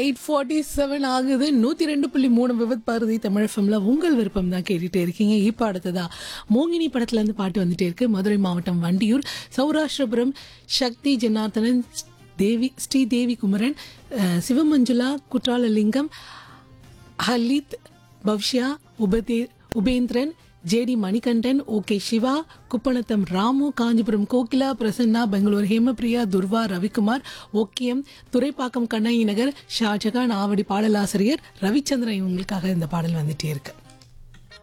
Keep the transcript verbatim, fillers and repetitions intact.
Eight forty seven ஆகுது. நூற்றி ரெண்டு புள்ளி மூணு விவத் பாரதி தமிழ் எஃப்எம்ல உங்கள் விருப்பம் தான் கேட்டுகிட்டே இருக்கீங்க. இப்போ அடுத்ததா மோகினி படத்துலேருந்து பாட்டு வந்துட்டே இருக்கு. மதுரை மாவட்டம் வண்டியூர் சௌராஷ்டிரபுரம் சக்தி ஜனார்த்தனன் தேவி ஸ்ரீதேவி குமரன் அஹ், சிவமஞ்சுளா குற்றாலலிங்கம் ஹலித் பவ்ஷ்யா உபதே உபேந்திரன் ஜேடி மணிகண்டன் ஓகே சிவா குப்பணத்தம் ராமு காஞ்சிபுரம் கோகிலா பிரசன்னா பெங்களூர் ஹேமபிரியா துர்வா ரவிக்குமார் ஓக்கியம் துரைப்பாக்கம் கண்ணகி நகர் ஷாஜகான் ஆவடி பாடலாசிரியர் ரவிச்சந்திரன் இவங்களுக்காக இந்த பாடல் வந்துட்டே இருக்கு.